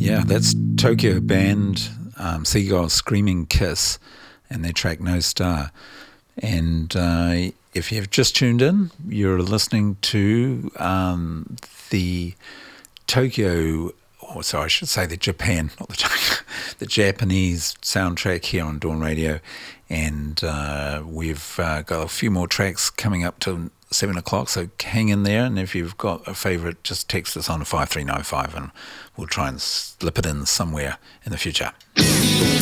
Yeah, that's Tokyo band Seagull Screaming Kiss and their track No Star. And if you've just tuned in, you're listening to the Tokyo, or sorry, I should say the Japan, not the Tokyo, the Japanese soundtrack here on Dawn Radio. And we've got a few more tracks coming up till 7 o'clock, so hang in there. And if you've got a favourite, just text us on 5395 and we'll try and slip it in somewhere in the future.